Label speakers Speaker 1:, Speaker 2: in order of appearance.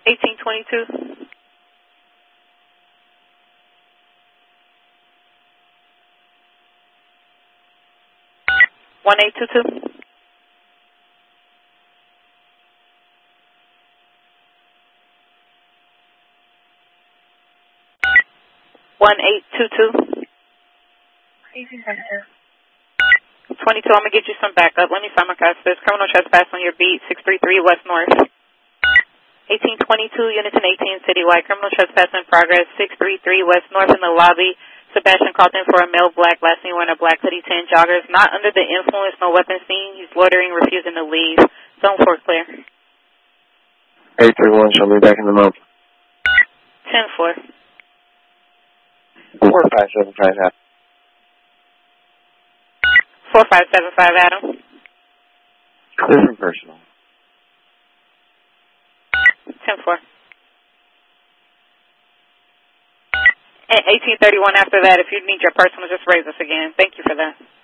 Speaker 1: 1822. 1822. 1822. 22, I'm going to get you some backup. Let me simulcast this. Criminal trespass on your beat, 633 West North. 1822, Unison 18, citywide. Criminal trespass in progress, 633 West North in the lobby. Sebastian called in for a male black, last name wearing a black hoodie, 10 joggers. Not under the influence, no weapon seen. He's loitering, refusing to leave. Zone 4 clear.
Speaker 2: 831, show me back in the month.
Speaker 1: 10-4.
Speaker 2: 4575.
Speaker 1: 4575, Adam.
Speaker 2: Clear from personal.
Speaker 1: 10-4. And 1831 after that, if you need your personal, just raise us again. Thank you for that.